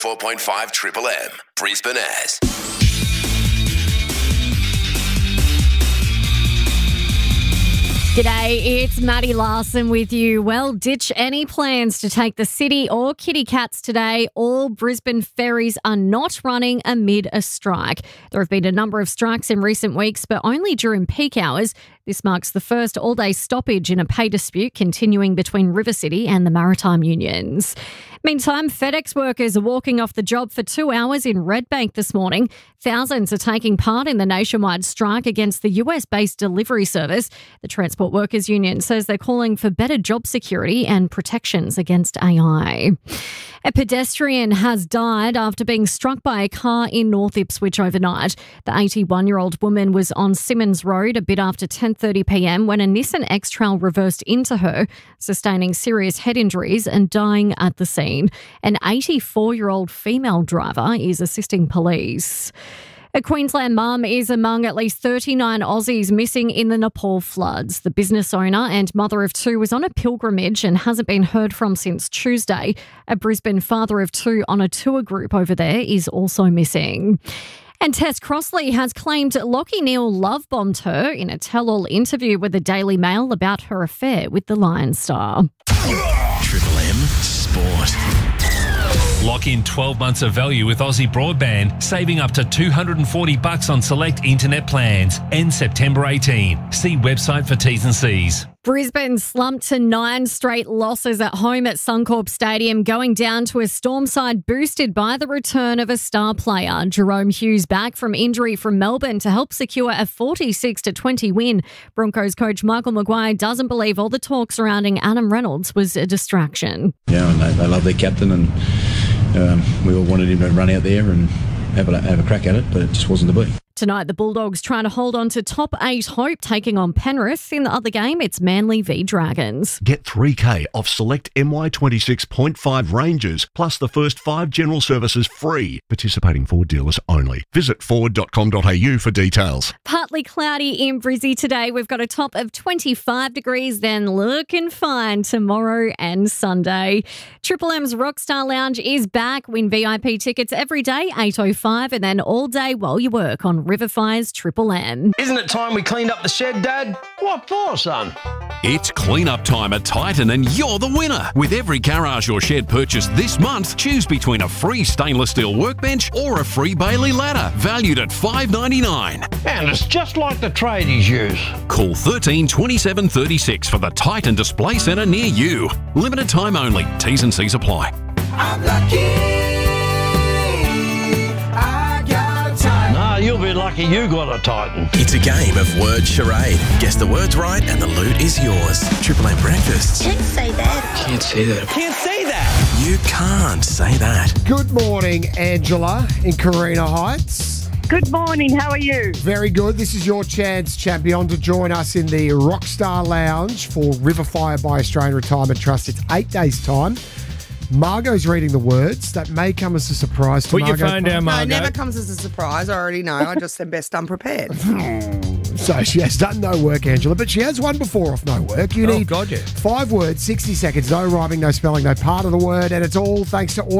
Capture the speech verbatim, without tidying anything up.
four point five Triple M, Brisbane as. G'day, it's Maddie Larson with you. Well, ditch any plans to take the city or kitty cats today. All Brisbane ferries are not running amid a strike. There have been a number of strikes in recent weeks, but only during peak hours. This marks the first all-day stoppage in a pay dispute continuing between River City and the maritime unions. Meantime, FedEx workers are walking off the job for two hours in Red Bank this morning. Thousands are taking part in the nationwide strike against the U S-based delivery service. The Transport Workers Union says they're calling for better job security and protections against A I. A pedestrian has died after being struck by a car in North Ipswich overnight. The eighty-one-year-old woman was on Simmons Road a bit after ten thirty p m when a Nissan X-Trail reversed into her, sustaining serious head injuries and dying at the scene. An eighty-four-year-old female driver is assisting police. A Queensland mum is among at least thirty-nine Aussies missing in the Nepal floods. The business owner and mother of two was on a pilgrimage and hasn't been heard from since Tuesday. A Brisbane father of two on a tour group over there is also missing. And Tess Crossley has claimed Lachie Neale love-bombed her in a tell-all interview with the Daily Mail about her affair with the Lion star. Triple M Sport. Lock in twelve months of value with Aussie Broadband, saving up to two hundred forty bucks on select internet plans. End September eighteenth. See website for T's and C's. Brisbane slumped to nine straight losses at home at Suncorp Stadium, going down to a storm side boosted by the return of a star player. Jerome Hughes back from injury from Melbourne to help secure a forty-six to twenty win. Broncos coach Michael Maguire doesn't believe all the talk surrounding Adam Reynolds was a distraction. Yeah, and they, they love their captain, and um, we all wanted him to run out there and have a, have a crack at it, but it just wasn't to be. Tonight, the Bulldogs trying to hold on to top eight hope, taking on Penrith. In the other game, it's Manly v Dragons. Get three K off select M Y twenty-six point five ranges, plus the first five general services free. Participating Ford dealers only. Visit ford dot com dot a u for details. Partly cloudy in Brizzy today. We've got a top of twenty-five degrees, then looking fine tomorrow and Sunday. Triple M's Rockstar Lounge is back. Win V I P tickets every day, eight oh five, and then all day while you work on River Fire's Triple M. Isn't it time we cleaned up the shed, Dad? What for, son? It's clean-up time at Titan and you're the winner. With every garage or shed purchased this month, choose between a free stainless steel workbench or a free Bailey ladder, valued at five dollars ninety-nine. And it's just like the tradies use. Call thirteen twenty-seven thirty-six for the Titan Display Centre near you. Limited time only. T's and C's apply. I'm lucky. Nah, you'll be lucky you got a Titan. It's a game of word charade. Guess the words right and the loot is yours. Triple M Breakfast. Can't say that. Can't say that. Can't say that. You can't say that. Good morning, Angela in Carina Heights. Good morning. How are you? Very good. This is your chance, champion, to join us in the Rockstar Lounge for River Fire by Australian Retirement Trust. It's eight days' time. Margot's reading the words. That may come as a surprise to Put Margot. your phone down, No, Margot. it never comes as a surprise. I already know. I just said best unprepared. So she has done no work, Angela, but she has won before off no work. You Oh, need God, yeah. five words, sixty seconds, no rhyming, no spelling, no part of the word, and it's all thanks to